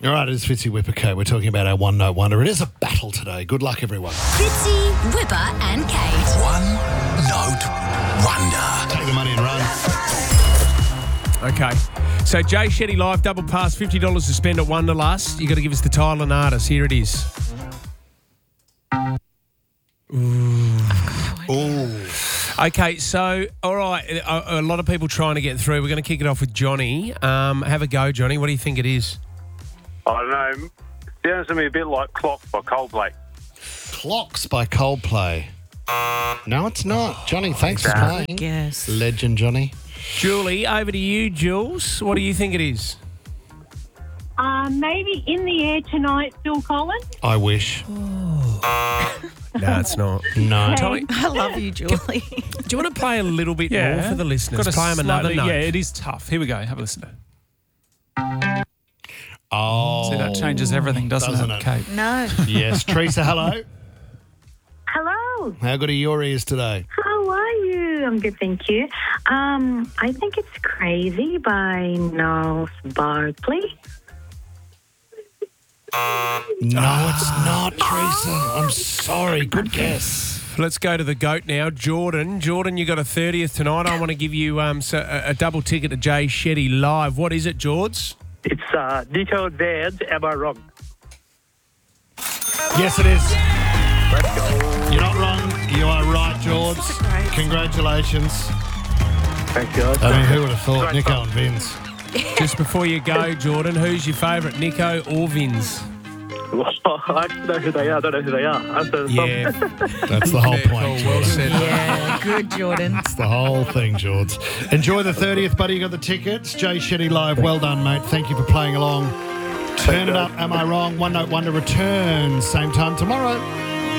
All right, it's Fitzy Whipper Kate. We're talking about our One Note Wonder. It is a battle today. Good luck, everyone. Fitzy, Whipper and Kate. One Note Wonder. Take the money and run. Okay. So, Jay Shetty Live, double pass, $50 to spend at Wonderlust. You got to give us the title and artist. Here it is. Ooh. Okay, so, all right, a lot of people trying to get through. We're going to kick it off with Johnny. Have a go, Johnny. What do you think it is? I don't know. Sounds to me a bit like Clock by Coldplay. Clocks by Coldplay. No, it's not. Johnny, thanks for playing. Yes. Legend, Johnny. Julie, over to you, Jules. What do you think it is? Maybe In the Air Tonight, Phil Collins. I wish. No, it's not. No. Tommy, I love you, Julie. do you want to play a little bit more for the listeners? Got a Play them another slightly- note. Yeah, it is tough. Here we go. Have a listen. Oh. See, that changes everything, doesn't Doesn't it, it? Kate? No. Yes. Teresa, hello. Hello. How good are your ears today? How are you? I'm good, thank you. I think it's Crazy by Gnarls Barkley. No, it's not, Teresa. I'm sorry. Good guess. Let's go to the GOAT now. Jordan. Jordan, you got a 30th tonight. I want to give you a double ticket to Jay Shetty Live. What is it, George? It's Nico Dan's Am I Wrong? Yes, it is. You're not wrong. You are right, George. Congratulations. Thanks, guys. I mean, who would have thought? Great Nico song. and Vince. Just before you go, Jordan, who's your favourite, Nico or Vince? I actually know who they are. I don't know who they are. After the song. Yeah. That's the whole Fair point, call, well Jordan. said. Yeah, good, Jordan. That's the whole thing, George. Enjoy the 30th, buddy. You got the tickets. Jay Shetty Live. Well done, mate. Thank you for playing along. Turn it up. Am I wrong? One Note Wonder returns same time tomorrow.